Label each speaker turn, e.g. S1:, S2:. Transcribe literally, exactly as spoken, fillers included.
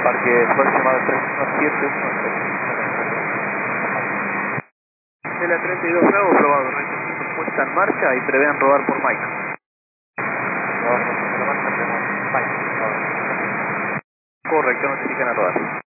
S1: Parque próximo tres uno siete uno seis. Tela treinta y dos Bravo, probado, novecientos puesta en marcha y prevean rodar por Mike. Correcto, notifican a rodar.